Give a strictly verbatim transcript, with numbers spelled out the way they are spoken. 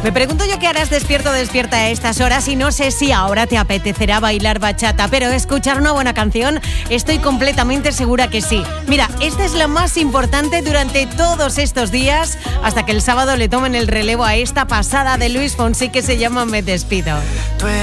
Me pregunto yo qué harás despierto o despierta a estas horas y no sé si ahora te apetecerá bailar bachata, pero escuchar una buena canción estoy completamente segura que sí. Mira, esta es la más importante durante todos estos días hasta que el sábado le tomen el relevo a esta pasada de Luis Fonsi que se llama Me Despido. Tú eres